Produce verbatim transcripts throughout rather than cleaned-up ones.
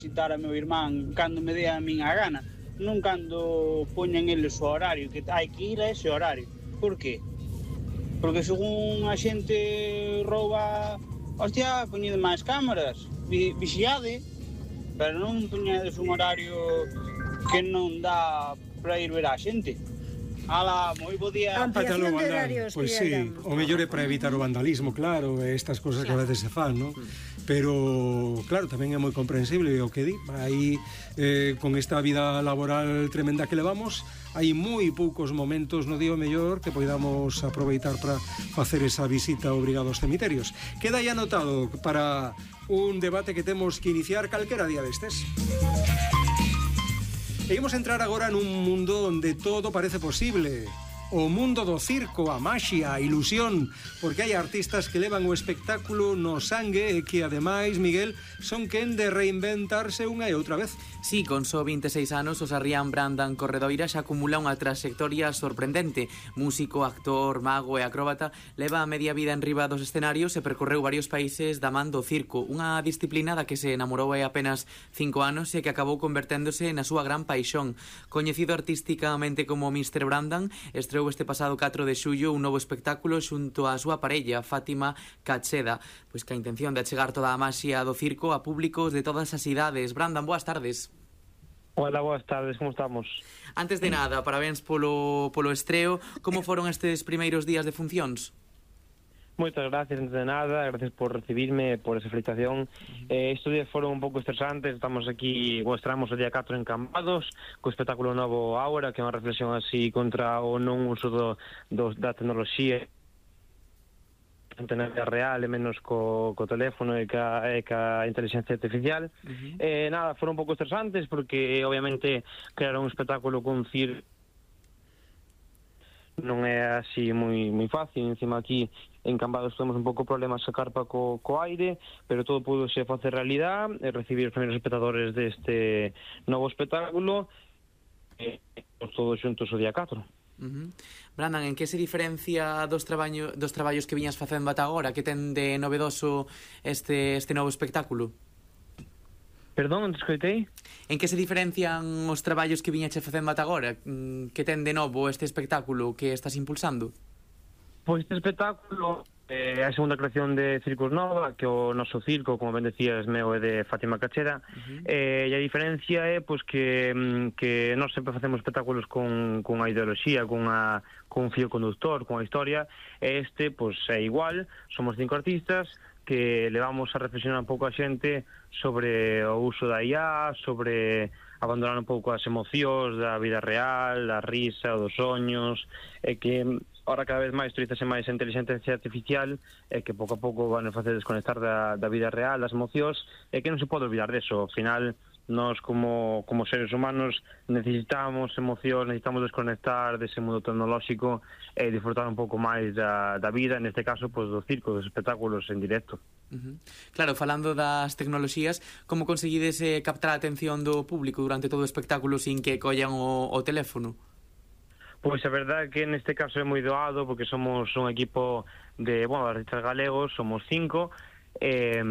visitar a meu irmán cando me dé a min a gana, non cando poñen eles o horario, que hai que ir a ese horario. Por qué? Porque según a xente rouba, hostia, poñede máis cámaras, vi, vixiade, pero non poñedes un horario que non dá para ir ver a xente. Ala, moi bo día. Ampliación de horarios. Pois sí, o mellor é para evitar o vandalismo, claro, e estas cosas que a veces se fan, non? Pero, claro, tamén é moi comprensible o que di. Aí, eh, con esta vida laboral tremenda que levamos, hai moi poucos momentos no día o mellor que poidamos aproveitar para facer esa visita obrigada aos cemiterios. Queda aí anotado para un debate que temos que iniciar calquera día destes. E imos entrar agora nun mundo onde todo parece posible. O mundo do circo, a maxia, a ilusión, porque hai artistas que levan o espectáculo no sangue e que, ademais, Miguel, son quen de reinventarse unha e outra vez. Sí, con só vinte e seis anos, o Sarrián Brandan Corredoira xa acumula unha trayectoria sorprendente. Músico, actor, mago e acróbata, leva a media vida en riba dos escenarios e percorreu varios países da man do circo, unha disciplina da que se enamorou hai apenas cinco anos e que acabou converténdose na súa gran paixón. Coñecido artísticamente como mister Brandan, estreou este pasado catro de xullo un novo espectáculo xunto á súa parella, Fátima Cacheda, pois que a intención de achegar toda a maxia do circo a públicos de todas as idades. Brandan, boas tardes. Hola, boas tardes, como estamos? Antes de nada, parabéns polo, polo estreo. Como foron estes primeiros días de funcións? Moitas gracias, antes de nada, gracias por recibirme, por esa felicitación. Eh, estes días foron un pouco estresantes, estamos aquí, o estramos o día catro en Cambados, co espectáculo novo Aura, que é unha reflexión así contra o non uso do, do, da tecnoloxía, tener real e menos co, co teléfono e ca, e ca inteligencia artificial. Uh-huh. Eh, nada, foron un pouco estresantes porque obviamente crear un espectáculo con cir non é así moi moi fácil. Encima aquí en Cambados temos un pouco problemas a carpa co, co aire, pero todo pudo se facer realidad e recibir os primeiros espectadores deste novo espectáculo e todos xuntos o día catro. Uh-huh. Brandan, en que se diferencia dos, traballo, dos traballos que viñas facendo ata agora? Que ten de novedoso este, este novo espectáculo? Perdón, non te escoitei? En que se diferencian os traballos que viñache facendo ata agora? Que ten de novo este espectáculo que estás impulsando? Pois este espectáculo é a segunda creación de Circus Nova, que o noso circo, como ben decías, meu é de Fátima Cacheda. Uh-huh. eh, e a diferencia é pois, que, que nós sempre facemos espectáculos con, con a ideoloxía, con, a, con un fío conductor, con a historia, e este pois, é igual. Somos cinco artistas que levamos a reflexionar un pouco a xente sobre o uso da I A, sobre abandonar un pouco as emocións da vida real, da risa, dos soños, e que ahora cada vez máis utilizase máis a inteligencia artificial e que pouco a pouco van a facer desconectar da, da vida real, das emocións, e que non se pode olvidar deso. Ao final, nós como, como seres humanos necesitamos emocións, necesitamos desconectar dese mundo tecnolóxico e disfrutar un pouco máis da, da vida, neste caso, pois, do circo, dos espectáculos en directo. Uh-huh. Claro, falando das tecnoloxías, como conseguides eh, captar a atención do público durante todo o espectáculo sin que collan o, o teléfono? Pois a verdade é que neste caso é moi doado porque somos un equipo de, bueno, artistas galegos, somos cinco, e,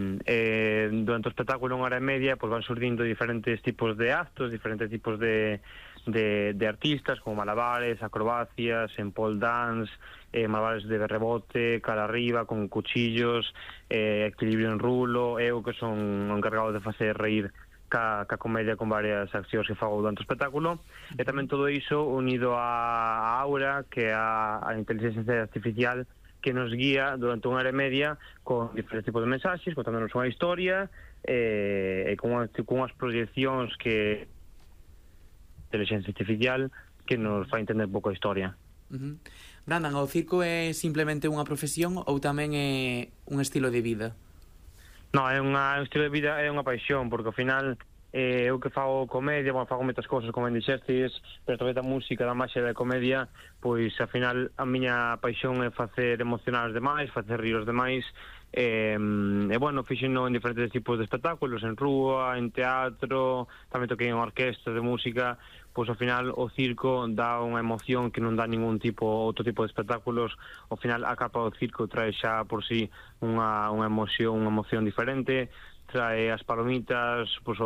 e durante o espectáculo unha hora e media pois van surdindo diferentes tipos de actos, diferentes tipos de, de, de artistas como malabares, acrobacias, en pole dance, eh, malabares de rebote, cara arriba, con cuchillos, eh, equilibrio en rulo, eu que son encargado de facer reír ca, ca comedia con varias accións que fago durante o espectáculo, e tamén todo iso unido a, a Aura, que é a, a inteligencia artificial que nos guía durante unha hora e media con diferentes tipos de mensaxes, contándonos unha historia e, e con, con unhas proyeccións que inteligencia artificial que nos fai entender un pouco a historia. Uh-huh. Brandan, o circo é simplemente unha profesión ou tamén é un estilo de vida? Non, é unha, un estilo de vida, é unha paixón, porque ao final eh, eu que fago comedia, bueno, fago moitas cousas como en dixestes, pero través da música, da máxia da comedia, pois ao final a miña paixón é facer emocionar os demais, facer rir os demais, e, e bueno, fixeno en diferentes tipos de espectáculos, en rúa, en teatro, tamén toquei en orquestra de música. Pois ao final o circo dá unha emoción que non dá ningún tipo, outro tipo de espectáculos. Ao final a capa do circo trae xa por si unha, unha emoción, unha emoción diferente, trae as palomitas, pois,